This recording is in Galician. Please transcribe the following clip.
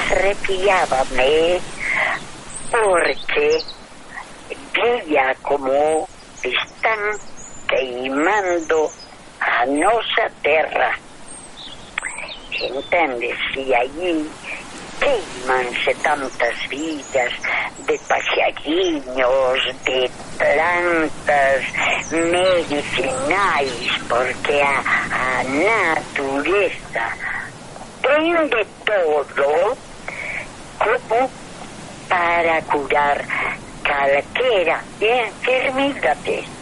arrepiábame porque veía como están queimando a nosa terra. Entendes? E allí queimanse tantas vidas de paxariños, de plantas medicinais, porque a natureza ten de todo como para curar calquera enfermidade.